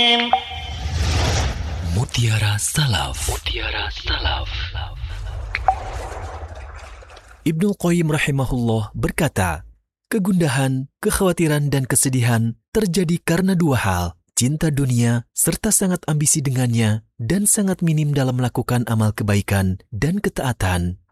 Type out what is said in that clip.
Mutiara Salaf. Mutiara Salaf. Ibnu Qayyim rahimahullah berkata, kegundahan, kekhawatiran dan kesedihan terjadi karena dua hal, cinta dunia serta sangat ambisi dengannya dan sangat minim dalam melakukan amal kebaikan dan ketaatan.